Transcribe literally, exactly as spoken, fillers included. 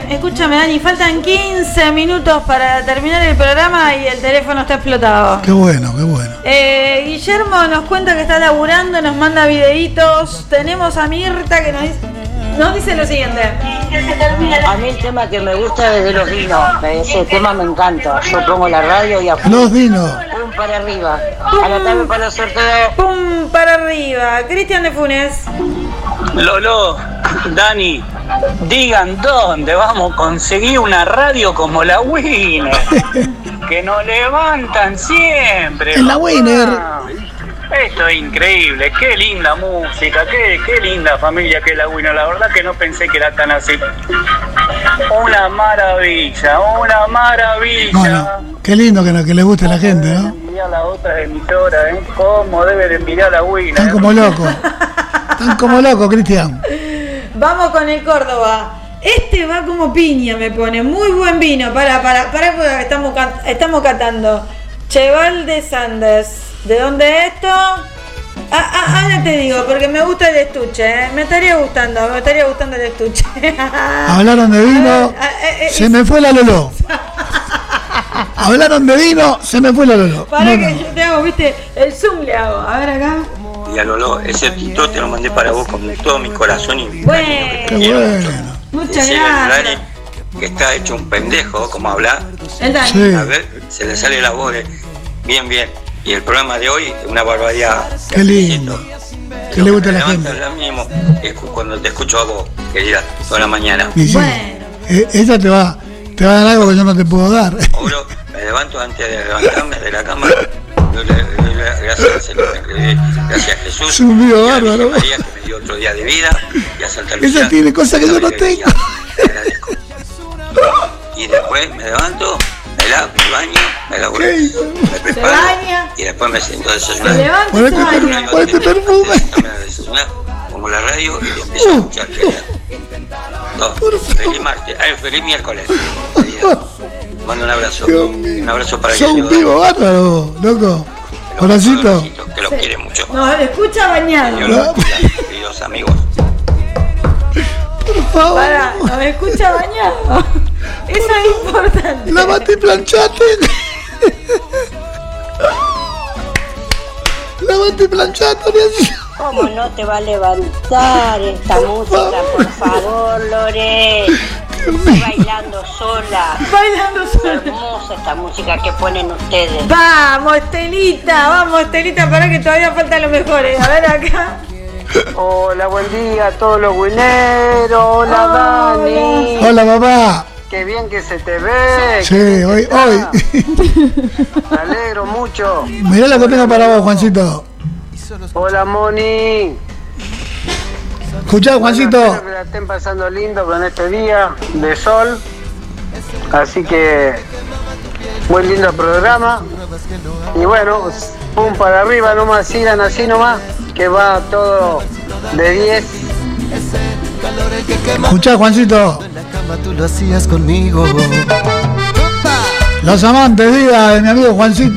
escúchame Dani, faltan quince minutos para terminar el programa y el teléfono está explotado. Qué bueno, qué bueno. Eh, Guillermo nos cuenta que está laburando, nos manda videitos. Tenemos a Mirta que nos dice, nos dice lo siguiente. A mí el tema que me gusta es de Los Dinos, ese tema me encanta. Yo pongo la radio y a Los Dinos. Pum para arriba. A la tarde para el sorteo. Pum para arriba. Cristian de Funes. Lolo, Dani, digan dónde vamos a conseguir una radio como la Winner, que nos levantan siempre. En la Winner. Esto es increíble, qué linda música, qué, qué linda familia que es la Winner. La verdad que no pensé que era tan así. Una maravilla, una maravilla. Bueno, qué lindo que, no, que le guste a la gente, ¿no? Mira la otra emisora, ¿eh? Cómo debe de mirar la Winner. Están como locos. Están como locos, Cristian. Vamos con el Córdoba. Este va como piña, me pone. Muy buen vino. Para, para, para, porque estamos, estamos catando. Cheval de Sanders. ¿De dónde es esto? Ah, ah, ahora te digo, porque me gusta el estuche, ¿eh? Me estaría gustando, me estaría gustando el estuche. Hablaron de vino, a ver, a, eh, se eh, me fue la Lolo. Hablaron de vino, se me fue la Lolo. Para no, que no. yo te hago, viste, el zoom le hago. A ver acá. Y a Lolo, ese tito te lo mandé para vos con todo mi corazón y bueno, qué bueno. Muchas ese gracias. Dani, que está hecho un pendejo, como habla. Sí. A ver, se le sale la voz de... bien, bien. Y el programa de hoy es una barbaridad. Qué lindo. Que le gusta a la gente. Lo mismo es cuando te escucho a vos, querida, toda la mañana. Y sí, Bueno. eh, ella te va, te va a dar algo que yo no te puedo dar. Ahora me levanto antes de levantarme de la cama. Yo le, le, le, gracias, Señor, le, gracias a Jesús. Es un video y a la bárbaro. Virgen María, que me dio otro día de vida. Y a Santa Lucía. Ella tiene cosas que yo no tengo. Le agradezco. Y después me levanto, me lavo, me baño, me lavo, me preparo. Se baña. Y después me siento a Se desayunar. levanta y Ponete se perfume, baña. ponete perfume. A desayunar, pongo la radio y empiezo a escuchar. No, feliz martes, ay, feliz miércoles. Mando un abrazo. Un abrazo para Sos el un vivo bárbaro, loco. Horacito. que los quiere mucho. Nos escucha bañado. Señor, queridos amigos. Por favor. Para, nos escucha bañado. Eso es importante. Lavate y planchate. Lavate y planchate, Horacio. ¿Cómo no te va a levantar esta música, por favor, Lore? Estoy bailando sola. Bailando sola. Hermosa esta música que ponen ustedes. Vamos, Estelita, vamos, Estelita, para que todavía faltan los mejores. A ver acá. Hola, buen día a todos los wineros. Hola, Hola. Dani. Hola, papá. Qué bien que se te ve. Sí, hoy, hoy. Me alegro mucho. Mirá la que tengo para vos, Juancito. Hola, Moni. Escuchá, Juancito. Bueno, espero que la estén pasando lindo con este día de sol. Así que muy lindo programa. Y bueno, pum para arriba nomás, sigan así nomás, que va todo de diez. Escuchá, Juancito. Tú lo hacías conmigo. Los amantes, vida de mi amigo Juancito.